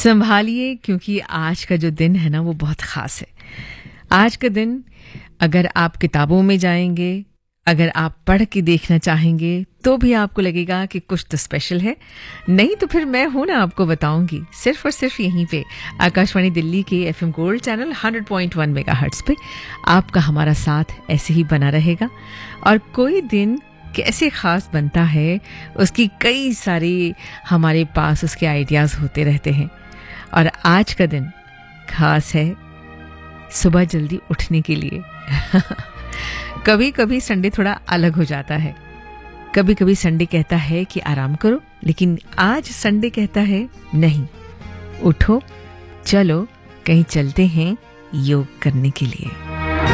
संभालिए, क्योंकि आज का जो दिन है ना वो बहुत ख़ास है। आज का दिन अगर आप किताबों में जाएंगे, अगर आप पढ़ के देखना चाहेंगे तो भी आपको लगेगा कि कुछ तो स्पेशल है। नहीं तो फिर मैं हूं ना, आपको बताऊंगी सिर्फ और सिर्फ यहीं पे आकाशवाणी दिल्ली के एफएम गोल्ड चैनल 100.1 मेगाहर्ट्ज़ पे आपका हमारा साथ ऐसे ही बना रहेगा। और कोई दिन कैसे ख़ास बनता है, उसकी कई सारी हमारे पास उसके आइडियाज़ होते रहते हैं। और आज का दिन ख़ास है सुबह जल्दी उठने के लिए। कभी कभी संडे थोड़ा अलग हो जाता है। कभी कभी संडे कहता है कि आराम करो, लेकिन आज संडे कहता है नहीं, उठो, चलो कहीं चलते हैं योग करने के लिए।